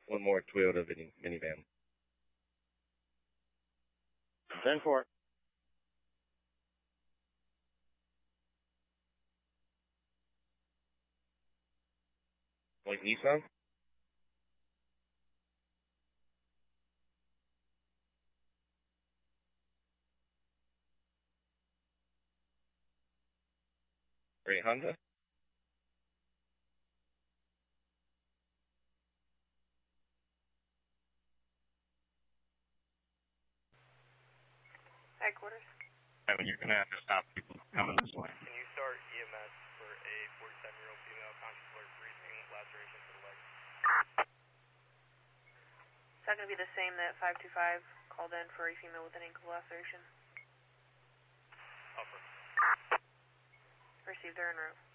One more Toyota minivan. 10-4. Like Nissan? Great Honda? Headquarters. Evan, you're going to have to stop people coming this way. Can you start EMS for a 47-year-old female conscious alert freezing laceration to the leg? Is that going to be the same that 525 called in for a female with an ankle laceration? Upper. Received, they're en route.